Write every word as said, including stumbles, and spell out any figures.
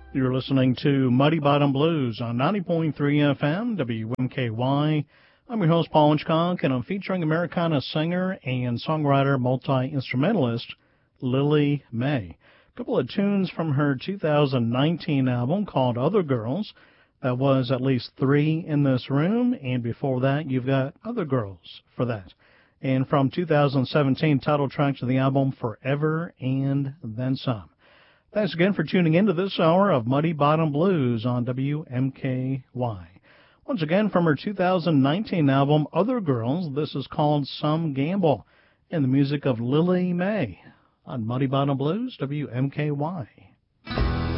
You're listening to Muddy Bottom Blues on ninety point three F M, W M K Y. I'm your host, Paul Inchcock, and I'm featuring Americana singer and songwriter, multi-instrumentalist, Lily May. A couple of tunes from her two thousand nineteen album called Other Girls. That was At Least Three in This Room, and before that, you've got Other Girls for that. And from two thousand seventeen, title track to the album, Forever and Then Some. Thanks again for tuning in to this hour of Muddy Bottom Blues on W M K Y. Once again, from her two thousand nineteen album, Other Girls, this is called Some Gamble, and the music of Lily May on Muddy Bottom Blues, W M K Y.